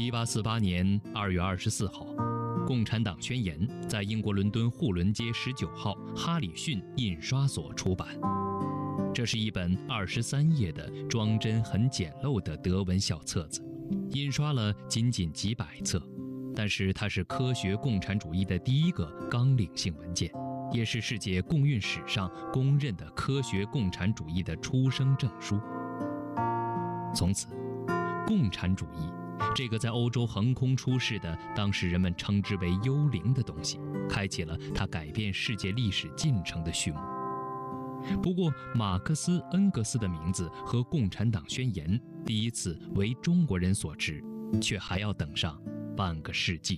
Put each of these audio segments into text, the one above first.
1848年2月24号，共产党宣言在英国伦敦护伦街19号哈里逊印刷所出版。这是一本23页的装帧很简陋的德文小册子，印刷了仅几百册，但是它是科学共产主义的第一个纲领性文件，也是世界共运史上公认的科学共产主义的出生证书。从此，共产主义这个在欧洲横空出世的，当时人们称之为幽灵的东西，开启了它改变世界历史进程的序幕。不过，马克思、恩格斯的名字和共产党宣言第一次为中国人所知，却还要等上半个世纪。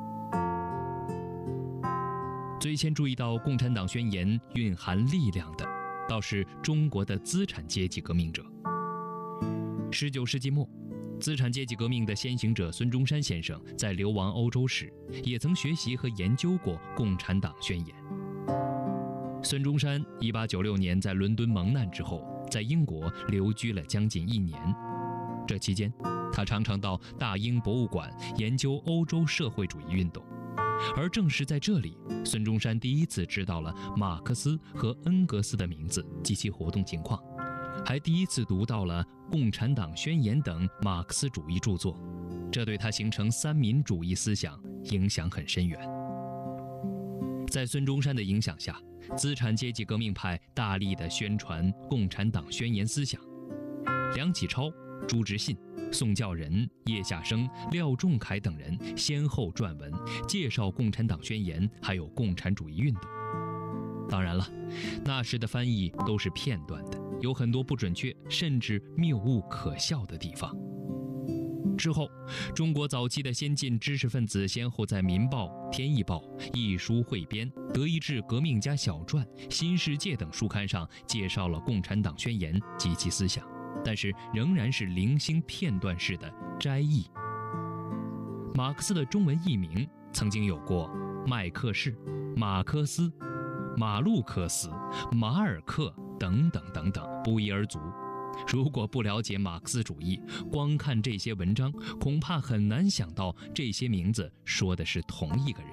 最先注意到共产党宣言蕴含力量的，倒是中国的资产阶级革命者。19世纪末，资产阶级革命的先行者孙中山先生在流亡欧洲时，也曾学习和研究过共产党宣言。孙中山1896年在伦敦蒙难之后，在英国留居了将近1年。这期间，他常常到大英博物馆研究欧洲社会主义运动。而正是在这里，孙中山第一次知道了马克思和恩格斯的名字及其活动情况，还第一次读到了《共产党宣言》等马克思主义著作，这对他形成三民主义思想影响很深远。在孙中山的影响下，资产阶级革命派大力地宣传《共产党宣言》思想。梁启超、朱执信、宋教仁、叶夏生、廖仲恺等人先后撰文介绍《共产党宣言》还有共产主义运动。当然了，那时的翻译都是片段的，有很多不准确甚至谬误可笑的地方。之后，中国早期的先进知识分子先后在《民报》《天翼报》《艺书汇编》《德意志革命家小传》《新世界》等书刊上介绍了《共产党宣言》及其思想，但是仍然是零星片段式的摘译。马克思的中文译名曾经有过麦克士、马克思、马路克斯、马尔克等等等等，不一而足。如果不了解马克思主义，光看这些文章，恐怕很难想到这些名字说的是同一个人。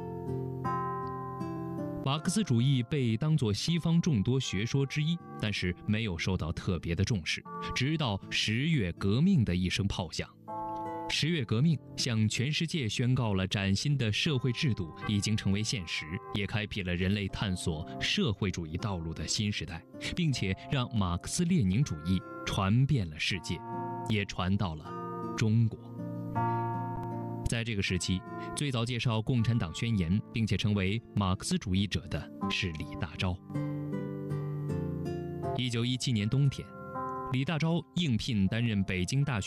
马克思主义被当作西方众多学说之一，但是没有受到特别的重视，直到10月革命的一声炮响。10月革命向全世界宣告了崭新的社会制度已经成为现实，也开辟了人类探索社会主义道路的新时代，并且让马克思列宁主义传遍了世界，也传到了中国。在这个时期，最早介绍《共产党宣言》并且成为马克思主义者的是李大钊。1917年冬天，李大钊应聘担任北京大学